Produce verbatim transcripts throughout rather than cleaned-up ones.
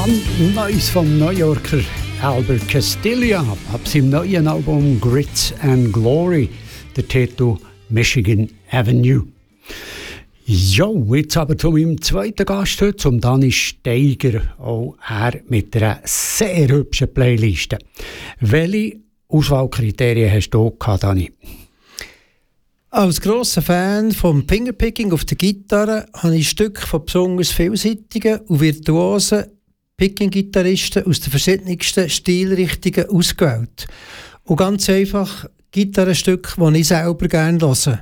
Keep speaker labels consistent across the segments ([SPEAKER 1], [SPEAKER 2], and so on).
[SPEAKER 1] dran. Neues vom New Yorker Albert Castiglia ab seinem neuen Album Grit and Glory, der Titel Michigan Avenue. Ja, jetzt aber zu meinem zweiten Gast heute, zum Dani Steiger. Auch er mit einer sehr hübschen Playliste. Welche Auswahlkriterien hast du gehabt, Dani?
[SPEAKER 2] Als grosser Fan vom Fingerpicking auf der Gitarre habe ich Stücke von besonders vielseitigen und virtuosen Picking-Gitarristen aus den verschiedensten Stilrichtungen ausgewählt. Und ganz einfach Gitarrenstücke, die ich selber gerne höre.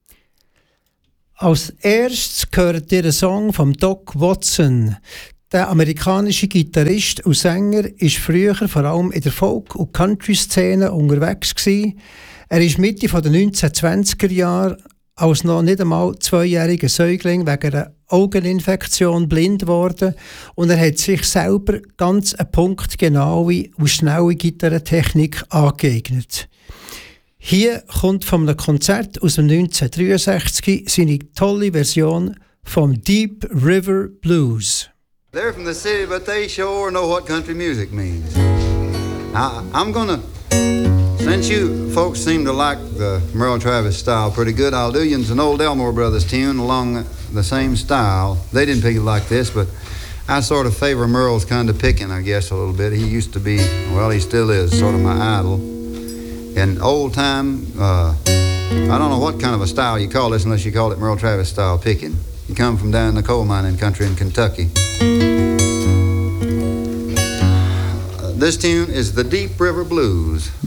[SPEAKER 2] Als erstes gehört ihr ein Song von Doc Watson. Der amerikanische Gitarrist und Sänger war früher vor allem in der Folk- und Country-Szene unterwegs gewesen. Er ist Mitte der neunzehnhundertzwanziger Jahre als noch nicht einmal zweijähriger Säugling wegen einer Augeninfektion blind geworden und er hat sich selber ganz eine punktgenaue und schnelle Gitarrentechnik angeeignet. Hier kommt von einem Konzert aus dem neunzehnhundertdreiundsechzig seine tolle Version vom Deep River Blues.
[SPEAKER 3] They're from the city, but they sure know what country music means. I, I'm gonna, since you folks seem to like the Merle Travis style pretty good, I'll do you an old Elmore Brothers tune along the same style. They didn't pick it like this, but I sort of favor Merle's kind of picking, I guess, a little bit. He used to be, well, he still is, sort of my idol. In old time, uh, I don't know what kind of a style you call this unless you call it Merle Travis style picking. You come from down in the coal mining country in Kentucky. Uh, this tune is the Deep River Blues.